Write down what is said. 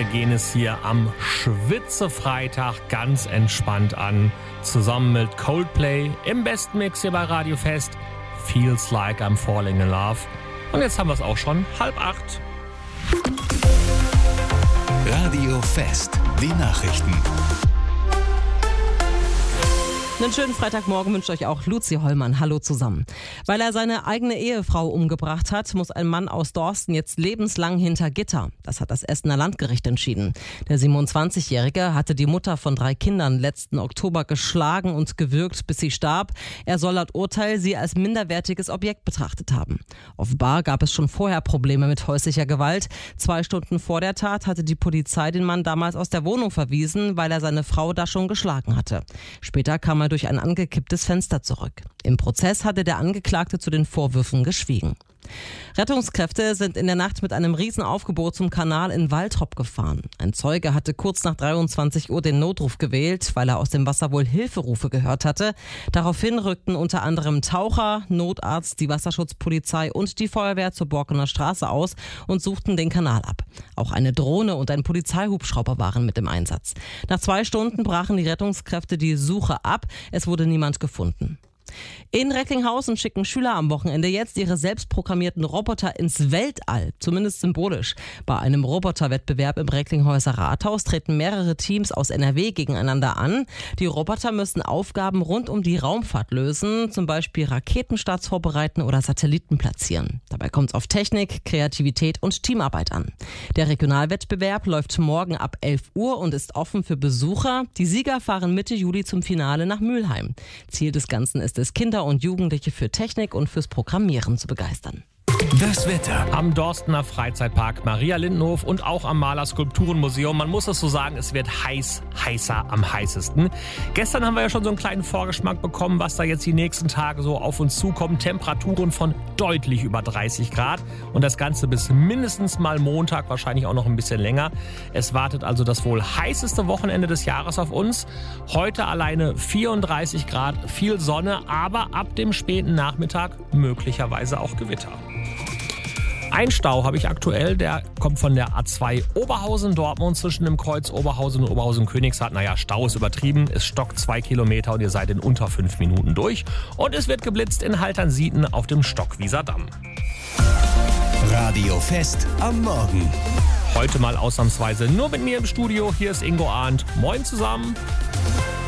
gehen es hier am Schwitze-Freitag ganz entspannt an. Zusammen mit Coldplay im besten Mix hier bei Radio Fest. Feels Like I'm Falling in Love. Und jetzt haben wir es auch schon 7:30. Radio Fest, die Nachrichten. Einen schönen Freitagmorgen wünscht euch auch Luzi Hollmann. Hallo zusammen. Weil er seine eigene Ehefrau umgebracht hat, muss ein Mann aus Dorsten jetzt lebenslang hinter Gitter. Das hat das Essener Landgericht entschieden. Der 27-Jährige hatte die Mutter von 3 Kindern letzten Oktober geschlagen und gewürgt, bis sie starb. Er soll laut Urteil sie als minderwertiges Objekt betrachtet haben. Offenbar gab es schon vorher Probleme mit häuslicher Gewalt. 2 Stunden vor der Tat hatte die Polizei den Mann damals aus der Wohnung verwiesen, weil er seine Frau da schon geschlagen hatte. Später kam er durch ein angekipptes Fenster zurück. Im Prozess hatte der Angeklagte zu den Vorwürfen geschwiegen. Rettungskräfte sind in der Nacht mit einem Riesenaufgebot zum Kanal in Waltrop gefahren. Ein Zeuge hatte kurz nach 23 Uhr den Notruf gewählt, weil er aus dem Wasser wohl Hilferufe gehört hatte. Daraufhin rückten unter anderem Taucher, Notarzt, die Wasserschutzpolizei und die Feuerwehr zur Borkener Straße aus und suchten den Kanal ab. Auch eine Drohne und ein Polizeihubschrauber waren mit im Einsatz. Nach 2 Stunden brachen die Rettungskräfte die Suche ab. Es wurde niemand gefunden. In Recklinghausen schicken Schüler am Wochenende jetzt ihre selbstprogrammierten Roboter ins Weltall, zumindest symbolisch. Bei einem Roboterwettbewerb im Recklinghäuser Rathaus treten mehrere Teams aus NRW gegeneinander an. Die Roboter müssen Aufgaben rund um die Raumfahrt lösen, zum Beispiel Raketenstarts vorbereiten oder Satelliten platzieren. Dabei kommt es auf Technik, Kreativität und Teamarbeit an. Der Regionalwettbewerb läuft morgen ab 11 Uhr und ist offen für Besucher. Die Sieger fahren Mitte Juli zum Finale nach Mülheim. Ziel des Ganzen ist es, Kinder und Jugendliche für Technik und fürs Programmieren zu begeistern. Das Wetter. Am Dorstener Freizeitpark Maria Lindenhof und auch am Maler-Skulpturenmuseum. Man muss es so sagen, es wird heißer am heißesten. Gestern haben wir ja schon so einen kleinen Vorgeschmack bekommen, was da jetzt die nächsten Tage so auf uns zukommt. Temperaturen von deutlich über 30 Grad und das Ganze bis mindestens mal Montag, wahrscheinlich auch noch ein bisschen länger. Es wartet also das wohl heißeste Wochenende des Jahres auf uns. Heute alleine 34 Grad, viel Sonne, aber ab dem späten Nachmittag möglicherweise auch Gewitter. Ein Stau habe ich aktuell, der kommt von der A2 Oberhausen-Dortmund zwischen dem Kreuz Oberhausen und Oberhausen-Königshardt. Naja, Stau ist übertrieben, es stockt 2 Kilometer und ihr seid in unter 5 Minuten durch. Und es wird geblitzt in Halternsieten auf dem Stockwieser Damm. Radio Fest am Morgen. Heute mal ausnahmsweise nur mit mir im Studio. Hier ist Ingo Arndt. Moin zusammen.